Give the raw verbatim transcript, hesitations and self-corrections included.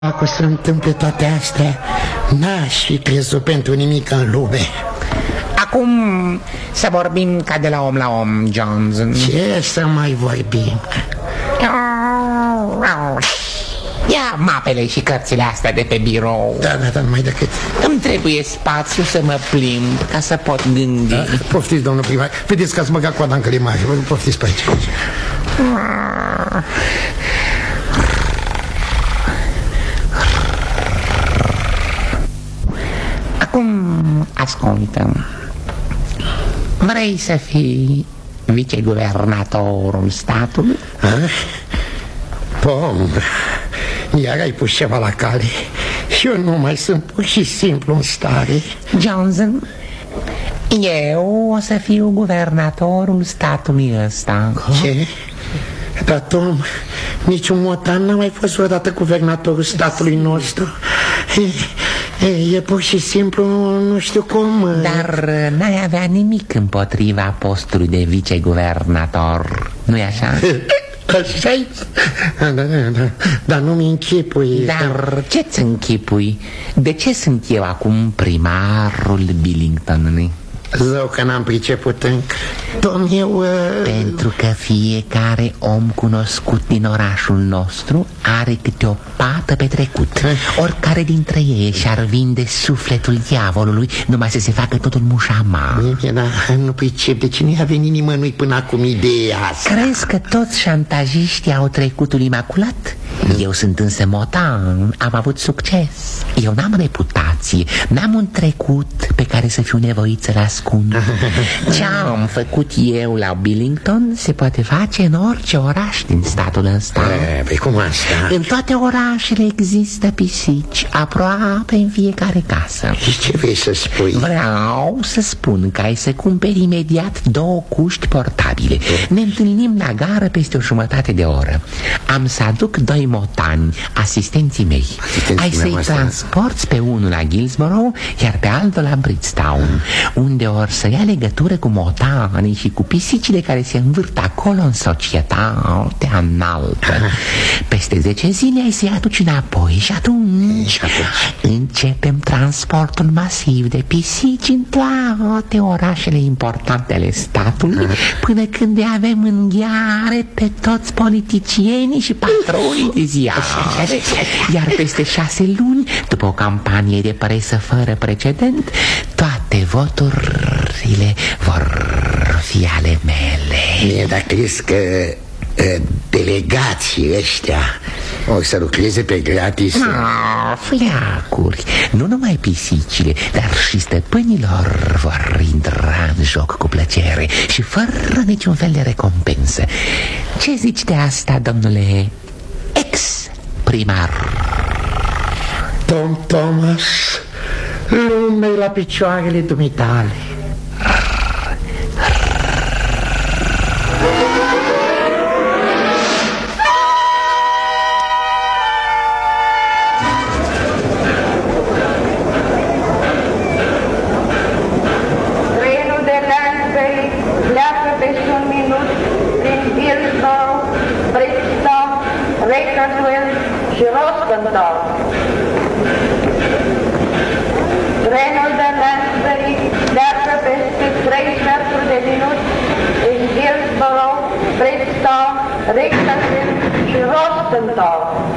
Dacă se întâmple toate astea, n-aș fi crezut pentru nimic în lume. Acum să vorbim ca de la om la om, Johnson. Ce să mai vorbim? Ia mapele și cărțile astea de pe birou. Da, da, da, numai decât. Îmi trebuie spațiu să mă plimb ca să pot gândi. Da, poftiți, domnul primar. Vedeți că ați băgat coada în călimaj. Poftiți pe aici. Acum, ascultă. Vrei să fii viceguvernatorul statului? Pom, iar ai pus ceva la cale. Și eu nu mai sunt pur și simplu în stare. Johnson, eu o să fiu guvernatorul statului ăsta. Ce? Dar, Tom, niciun motan n-a mai fost vreodată guvernatorul statului nostru. E, e, e pur și simplu, nu știu cum. Dar n-ai avea nimic împotriva postului de viceguvernator, nu-i așa? Așa-i? Da, da, da. Dar nu-mi închipui. Dar ce-ți închipui? De ce sunt eu acum primarul Billingtonului? Zău că n-am priceput încă. Tom, eu... Uh... Pentru că fiecare om cunoscut din orașul nostru are câte o pată pe trecut. Oricare dintre ei și-ar vinde sufletul diavolului numai să se facă totul mușama. Bine, dar nu pricep de ce nu i-a venit nimănui până acum ideea asta. Crezi că toți șantajiștii au trecutul imaculat? Eu sunt însă motan, am avut succes. Eu n-am reputație, n-am un trecut pe care să fiu nevoit să-l ascund. Ce-am făcut eu la Billington se poate face în orice oraș din statul ăsta. E, păi cum asta? În toate orașele există pisici, aproape în fiecare casă. Și ce vrei să spui? Vreau să spun că ai să cumperi imediat două cuști portabile. Ne întâlnim la gară peste o jumătate de oră. Am să aduc doi motani, asistenții mei. Asistenții ai să-i transporti pe unul la Gillsborough, iar pe altul la Bridgetown, unde or să ia legătură cu motanii și cu pisicile care se învârt acolo în societate înaltă. Peste zece zile ai să-i aduci înapoi și atunci începem transportul masiv de pisici în toate orașele importante ale statului, până când îi avem în gheare pe toți politicienii și patronii de ziare. Iar peste șase luni, după o campanie de presă fără precedent, toate voturile vor fi ale mele. Bine, dar crezi că uh, delegații ăștia o să lucreze pe gratis? Ah, fleacuri. Nu numai pisicile, dar și stăpânilor vor intra în joc cu plăcere și fără niciun fel de recompensă. Ce zici de asta, domnule ex-primar? Tom Thomas, lumea la picioarele dumitale. Trenul de Lansbury pleacă peste un minut prin Hillsborough, Brixton, Rakersville și Rostenthal. Trenul de Lansbury pleacă peste trei sferturi de minut în Hillsborough, Brixton, Rakersville și Rostenthal.